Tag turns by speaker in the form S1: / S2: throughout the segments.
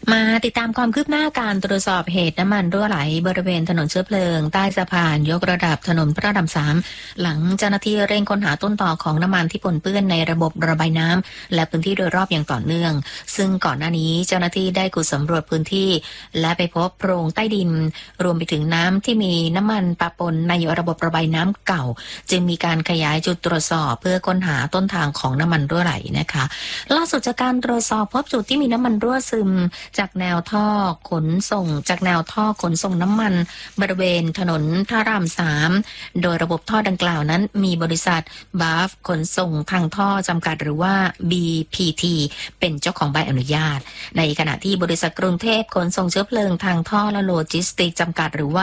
S1: มาติดตามความคืบหน้าการตรวจสอบเหตุน้ำมันรั่วไหลบริเวณถนนเชื้อเพลิงใต้สะพานยกระดับถนนพระราม3หลังเจ้าหน้าที่เร่งค้นหาต้นต่อของน้ำมันที่ปนเปื้อนในระบบระบายน้ำและพื้นที่โดยรอบอย่างต่อเนื่องซึ่งก่อนหน้านี้เจ้าหน้าที่ได้ขุดสำรวจพื้นที่และไปพบโพรงใต้ดินรวมไปถึงน้ำที่มีน้ำมันปะปนในระบบระบายน้ำเก่าจึงมีการขยายจุดตรวจสอบเพื่อค้นหาต้นทางของน้ำมันรั่วไหลนะคะล่าสุดจากการตรวจสอบพบจุดที่มีน้ำมันรั่วซึมจากแนวท่อขนส่งน้ำมันบริเวณถนนพระราม3โดยระบบท่อดังกล่าวนั้นมีบริษัทบาฟขนส่งทางท่อจำกัดหรือว่า BPT เป็นเจ้าของใบอนุญาตในขณะที่บริษัทกรุงเทพขนส่งเชื้อเพลิงทางท่อและโลจิสติกจำกัดหรือว่า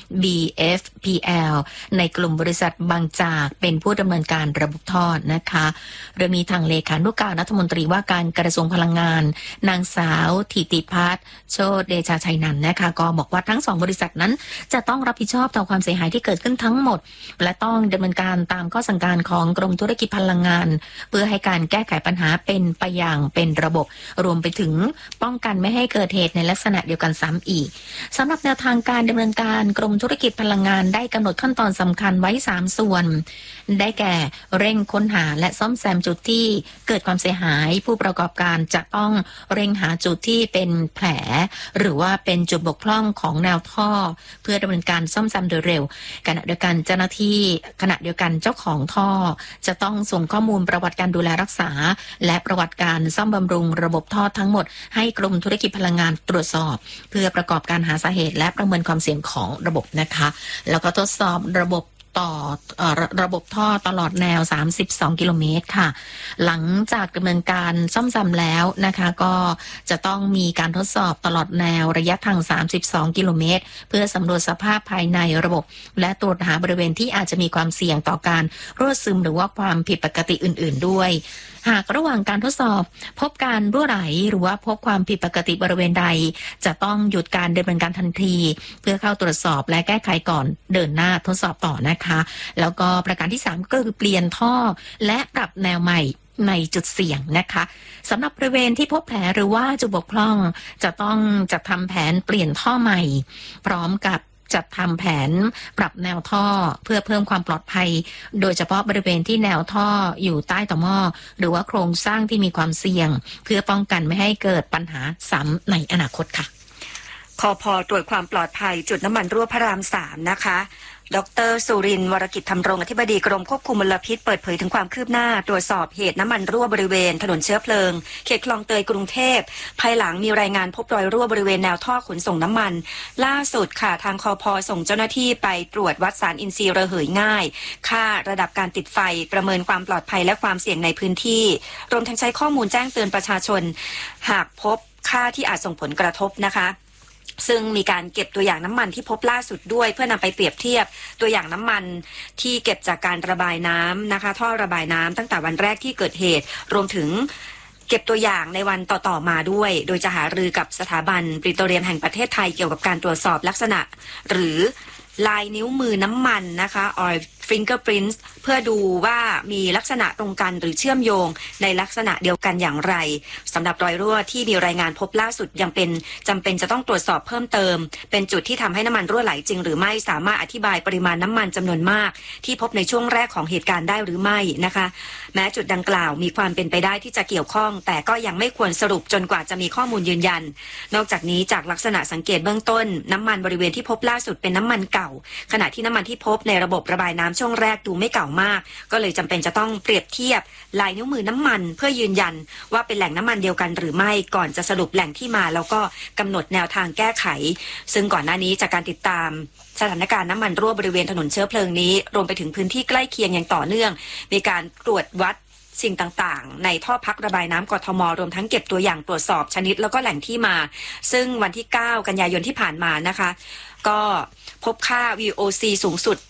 S1: BFPL ในกลุ่มบริษัทบางจากเป็นผู้ดำเนินการระบบท่อนะคะเรื่องนี้ทางเลขานุการรัฐมนตรีว่าการกระทรวงพลังงานนางสาวถิติพัฒน์โชติเดชาชัยนันท์นะคะก็บอกว่าทั้ง2บริษัทนั้นจะต้องรับผิดชอบต่อความเสียหายที่เกิดขึ้นทั้งหมดและต้องดำเนินการตามข้อสั่งการของกรมธุรกิจพลังงานเพื่อให้การแก้ไขปัญหาเป็นไปอย่างเป็นระบบรวมไปถึงป้องกันไม่ให้เกิดเหตุในลักษณะเดียวกันซ้ำอีกสำหรับแนวทางการดำเนินการกรมธุรกิจพลังงานได้กำหนดขั้นตอนสำคัญไว้3ส่วนได้แก่เร่งค้นหาและซ่อมแซมจุดที่เกิดความเสียหายผู้ประกอบการจะต้องเร่งหาจุดที่เป็นแผลหรือว่าเป็นจุดบกพร่องของแนวท่อเพื่อดำเนินการซ่อมแซมโดยเร็วขณะเดียวกันเจ้าหน้าที่ขณะเดียวกันเจ้าของท่อจะต้องส่งข้อมูลประวัติการดูแลรักษาและประวัติการซ่อมบำรุงระบบท่อทั้งหมดให้กรมธุรกิจพลังงานตรวจสอบเพื่อประกอบการหาสาเหตุและประเมินความเสี่ยงของระบบนะคะแล้วก็ทดสอบระบบระบบท่อตลอดแนว32กิโลเมตรค่ะหลังจากดำเนินการซ่อมแซมแล้วนะคะก็จะต้องมีการทดสอบตลอดแนวระยะทาง32กิโลเมตรเพื่อสำรวจสภาพภายในระบบและตรวจหาบริเวณที่อาจจะมีความเสี่ยงต่อการรั่วซึมหรือว่าความผิดปกติอื่นๆด้วยหากระหว่างการทดสอบพบการรั่วไหลหรือว่าพบความผิดปกติบริเวณใดจะต้องหยุดการดำเนินการทันทีเพื่อเข้าตรวจสอบและแก้ไขก่อนเดินหน้าทดสอบต่อนะคะแล้วก็ประการที่3ก็คือเปลี่ยนท่อและปรับแนวใหม่ในจุดเสี่ยงนะคะสำหรับบริเวณที่พบแผลหรือว่าจุดบกพร่องจะต้องจัดทำแผนเปลี่ยนท่อใหม่พร้อมกับจัดทำแผนปรับแนวท่อเพื่อเพิ่มความปลอดภัยโดยเฉพาะบริเวณที่แนวท่ออยู่ใต้ต่อหม้อหรือว่าโครงสร้างที่มีความเสี่ยงเพื่อป้องกันไม่ให้เกิดปัญหาซ้ำในอนาคตค่ะ
S2: คพ.ตรวจความปลอดภัยจุดน้ำมันรั่วพระราม3นะคะดร.สุรินทร์วรกิจธรรมรงค์อธิบดีกรมควบคุมมลพิษเปิดเผยถึงความคืบหน้าตรวจสอบเหตุน้ำมันรั่วบริเวณถนนเชื้อเพลิงเขตคลองเตยกรุงเทพภายหลังมีรายงานพบรอยรั่วบริเวณแนวท่อขนส่งน้ำมันล่าสุดค่ะทางคพ.ส่งเจ้าหน้าที่ไปตรวจวัดสารอินทรีย์ระเหยง่ายค่าระดับการติดไฟประเมินความปลอดภัยและความเสี่ยงในพื้นที่รวมทั้งใช้ข้อมูลแจ้งเตือนประชาชนหากพบค่าที่อาจส่งผลกระทบนะคะซึ่งมีการเก็บตัวอย่างน้ำมันที่พบล่าสุดด้วยเพื่อนำไปเปรียบเทียบตัวอย่างน้ำมันที่เก็บจากการระบายน้ำนะคะท่อระบายน้ำตั้งแต่วันแรกที่เกิดเหตุรวมถึงเก็บตัวอย่างในวันต่อๆมาด้วยโดยจะหารือกับสถาบันปิโตรเลียมแห่งประเทศไทยเกี่ยวกับการตรวจสอบลักษณะหรือลายนิ้วมือน้ำมันนะคะ oil fingerprints เพื่อดูว่ามีลักษณะตรงกันหรือเชื่อมโยงในลักษณะเดียวกันอย่างไรสำหรับรอยรั่วที่มีรายงานพบล่าสุดยังเป็นจำเป็นจะต้องตรวจสอบเพิ่มเติมเป็นจุดที่ทำให้น้ำมันรั่วไหลจริงหรือไม่สามารถอธิบายปริมาณน้ำมันจำนวนมากที่พบในช่วงแรกของเหตุการณ์ได้หรือไม่นะคะแม้จุดดังกล่าวมีความเป็นไปได้ที่จะเกี่ยวข้องแต่ก็ยังไม่ควรสรุปจนกว่าจะมีข้อมูลยืนยันนอกจากนี้จากลักษณะสังเกตเบื้องต้นน้ำมันบริเวณที่พบล่าสุดเป็นน้ำมันเก่าขณะที่น้ำมันที่พบในระบบระบายน้ำช่วงแรกดูไม่เก่ามากก็เลยจำเป็นจะต้องเปรียบเทียบลายนิ้วมือน้ำมันเพื่อยืนยันว่าเป็นแหล่งน้ำมันเดียวกันหรือไม่ก่อนจะสรุปแหล่งที่มาแล้วก็กำหนดแนวทางแก้ไขซึ่งก่อนหน้านี้จากการติดตามสถานการณ์น้ำมันรั่วบริเวณถนนเชื้อเพลิงนี้รวมไปถึงพื้นที่ใกล้เคียงอย่างต่อเนื่องมีการตรวจวัดสิ่งต่างๆในท่อพักระบายน้ำกทม.รวมทั้งเก็บตัวอย่างตรวจสอบชนิดแล้วก็แหล่งที่มาซึ่งวันที่9กันยายนที่ผ่านมานะคะก็พบค่า VOC สูงสุด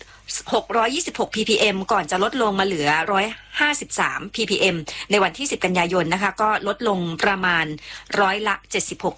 S2: 626 ppm ก่อนจะลดลงมาเหลือ153 ppm ในวันที่10กันยายนนะคะก็ลดลงประมาณ76%ค่ะ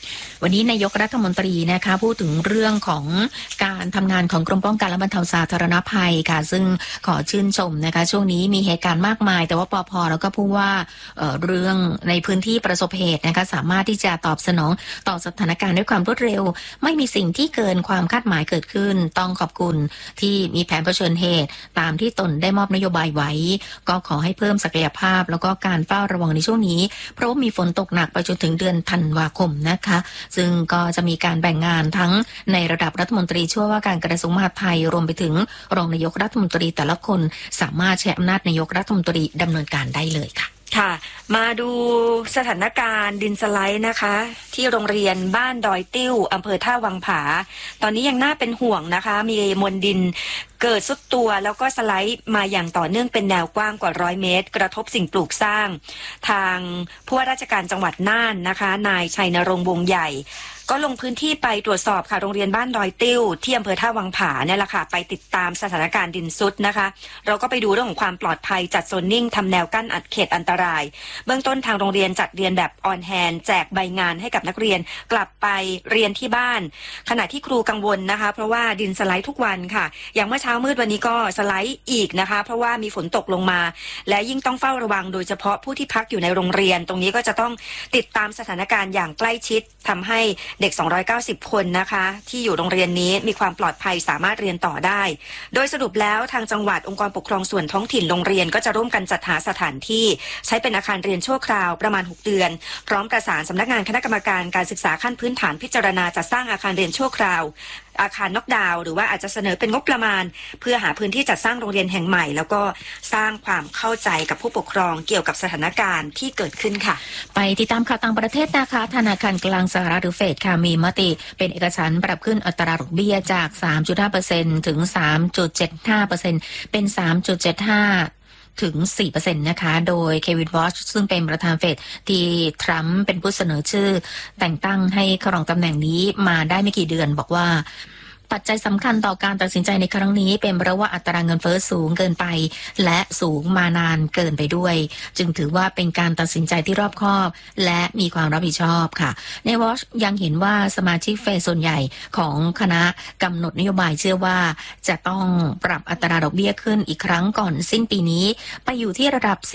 S1: วันนี้นายกรัฐมนตรีนะคะพูดถึงเรื่องของการทำงานของกรมป้องกันและบรรเทาสาธารณภัยค่ะซึ่งขอชื่นชมนะคะช่วงนี้มีเหตุการณ์มากมายแต่ว่าปภ.แล้วก็ผู้ว่าเรื่องในพื้นที่ประสบเหตุนะคะสามารถที่จะตอบสนองต่อสถานการณ์ด้วยความรวดเร็วไม่มีสิ่งที่เกินความคาดหมายเกิดขึ้นต้องขอบคุณที่มีแผนเผชิญเหตุตามที่ตนได้มอบนโยบายไว้ก็ขอให้เพิ่มศักยภาพแล้วก็การเฝ้าระวังในช่วงนี้เพราะว่ามีฝนตกหนักไปจนถึงเดือนธันวาคมนะคะซึ่งก็จะมีการแบ่งงานทั้งในระดับรัฐมนตรีช่วยว่าการกระทรวงมหาดไทยรวมไปถึงรองนายกรัฐมนตรีแต่ละคนสามารถใช้อำนาจนายกรัฐมนตรีดำเนินการได้เลยค่ะ
S2: ค่ะมาดูสถานการณ์ดินสไลด์นะคะที่โรงเรียนบ้านดอยติ้วอำเภอท่าวังผาตอนนี้ยังน่าเป็นห่วงนะคะมีมวลดินเกิดซุดตัวแล้วก็สไลด์มาอย่างต่อเนื่องเป็นแนวกว้างกว่า100 เมตรกระทบสิ่งปลูกสร้างทางผู้ว่าราชการจังหวัดน่านนะคะนายชัยนรงค์วงศ์ใหญ่ก็ลงพื้นที่ไปตรวจสอบค่ะโรงเรียนบ้านดอยติ้วที่อำเภอท่าวังผาเนี่ยแหละค่ะไปติดตามสถานการณ์ดินซุดนะคะเราก็ไปดูเรื่องของความปลอดภัยจัดโซนนิ่งทำแนวกั้นอัดเขตอันตรายเบื้องต้นทางโรงเรียนจัดเรียนแบบออนแฮนด์แจกใบงานให้กับนักเรียนกลับไปเรียนที่บ้านขณะที่ครูกังวลนะคะเพราะว่าดินสไลด์ทุกวันค่ะอย่างเมื่อเช้ามืดวันนี้ก็สไลด์อีกนะคะเพราะว่ามีฝนตกลงมาและยิ่งต้องเฝ้าระวังโดยเฉพาะผู้ที่พักอยู่ในโรงเรียนตรงนี้ก็จะต้องติดตามสถานการณ์อย่างใกล้ชิดทำให้เด็ก290 คนนะคะที่อยู่โรงเรียนนี้มีความปลอดภัยสามารถเรียนต่อได้โดยสรุปแล้วทางจังหวัดองค์กรปกครองส่วนท้องถิ่นโรงเรียนก็จะร่วมกันจัดหาสถานที่ใช้เป็นอาคารเรียนชั่วคราวประมาณ6 เดือนพร้อมประสานสำนักงานคณะกรรมการการศึกษาขั้นพื้นฐานพิจารณาจัดสร้างอาคารเรียนชั่วคราวอาคารน็อกดาวน์หรือว่าอาจจะเสนอเป็นงบประมาณเพื่อหาพื้นที่จัดสร้างโรงเรียนแห่งใหม่แล้วก็สร้างความเข้าใจกับผู้ปกครองเกี่ยวกับสถานการณ์ที่เกิดขึ้นค่ะ
S1: ไปติดตามข่าวต่างประเทศนะคะธนาคารกลางสหรัฐหรือเฟดค่ะมีมติเป็นเอกฉันท์ปรับขึ้นอัตราดอกเบี้ยจาก 3.5% ถึง 3.75% เป็น 3.75ถึง 4% นะคะโดยเควินวอชซึ่งเป็นประธานเฟดที่ทรัมป์เป็นผู้เสนอชื่อแต่งตั้งให้ครองตำแหน่งนี้มาได้ไม่กี่เดือนบอกว่าปัจจัยสำคัญต่อการตัดสินใจในครั้งนี้เป็นเพราะว่าอัตราเงินเฟ้อสูงเกินไปและสูงมานานเกินไปด้วยจึงถือว่าเป็นการตัดสินใจที่รอบคอบและมีความรับผิดชอบค่ะในวอชยังเห็นว่าสมาชิกเฟดส่วนใหญ่ของคณะกำหนดนโยบายเชื่อว่าจะต้องปรับอัตราดอกเบี้ยขึ้นอีกครั้งก่อนสิ้นปีนี้ไปอยู่ที่ระดับ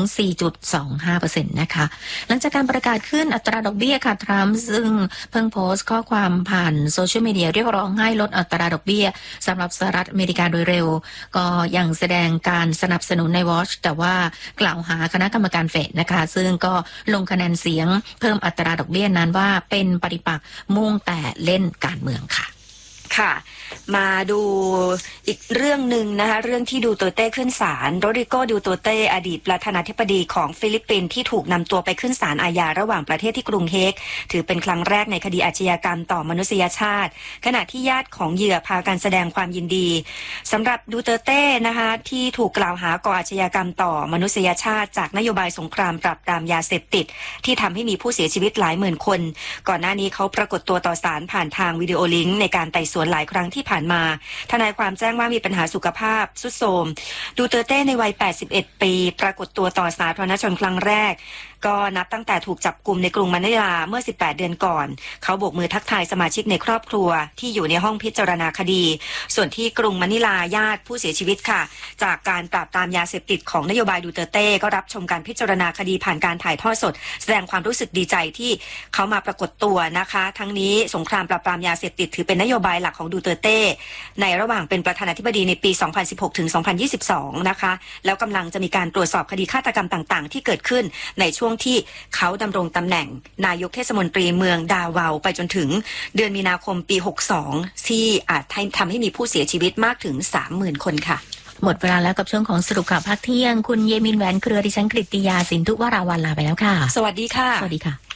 S1: 4-4.25% นะคะหลังจากการประกาศขึ้นอัตราดอกเบี้ยค่ะทรัมป์ซึ่งเพิ่งโพสต์ข้อความผ่านโซเชียลมีเดียเรียกร้องให้ลดอัตราดอกเบี้ยสำหรับสหรัฐอเมริกาโดยเร็วก็ยังแสดงการสนับสนุนในวอชแต่ว่ากล่าวหาคณะกรรมการเฟดนะคะซึ่งก็ลงคะแนนเสียงเพิ่มอัตราดอกเบี้ยนั้นว่าเป็นปฏิปักษ์มุ่งแต่เล่นการเมืองค่ะ
S2: ค่ะมาดูอีกเรื่องหนึ่งนะคะเรื่องที่ดูโตเต้ขึ้นศาลโรดริโกดูโตเต้อดีตประธานาธิบดีของฟิลิปปินส์ที่ถูกนำตัวไปขึ้นศาลอาญาระหว่างประเทศที่กรุงเฮกถือเป็นครั้งแรกในคดีอาชญากรรมต่อมนุษยชาติขณะที่ญาติของเหยื่อพากันแสดงความยินดีสำหรับดูเตเต้นะคะที่ถูกกล่าวหาก่ออาชญากรรมต่อมนุษยชาติจากนโยบายสงครามปราบปรามยาเสพติดที่ทำให้มีผู้เสียชีวิตหลายหมื่นคนก่อนหน้านี้เขาปรากฏตัวต่อศาลผ่านทางวิดีโอลิงก์ในการไต่สวนหลายครั้งที่ผ่านมาทนายความแจ้งว่ามีปัญหาสุขภาพทรุดโทรมดูเตเต้ในวัย81 ปีปรากฏตัวต่อสาธารณชนครั้งแรกก็นับตั้งแต่ถูกจับกุมในกรุงมะนิลาเมื่อ18 เดือนก่อนเขาโบกมือทักทายสมาชิกในครอบครัวที่อยู่ในห้องพิจารณาคดีส่วนที่กรุงมะนิลาญาติผู้เสียชีวิตค่ะจากการปราบปรามยาเสพติดของนโยบายดูเตเต้ก็รับชมการพิจารณาคดีผ่านการถ่ายทอดสดแสดงความรู้สึกดีใจที่เขามาปรากฏตัวนะคะทั้งนี้สงครามปราบปรามยาเสพติดถือเป็นนโยบายหลักของดูเตเต้ในระหว่างเป็นประธานาธิบดีในปี 2016 ถึง 2022 นะคะแล้วกำลังจะมีการตรวจสอบคดีฆาตกรรมต่างๆที่เกิดขึ้นในช่วงที่เขาดำรงตำแหน่งนายกเทศมนตรีเมืองดาวาวไปจนถึงเดือนมีนาคมปี 62 ที่อาจทำให้มีผู้เสียชีวิตมากถึง 30,000 คนค่ะ
S1: หมดเวลาแล้วกับช่วงของสรุปข่าวภาคเที่ยงคุณเยมินแหวนเครือดิฉันกฤติยาสินทุวราวันลาไปแล้วค่ะ
S2: สวัสดีค่ะ
S1: สวัสดีค่ะ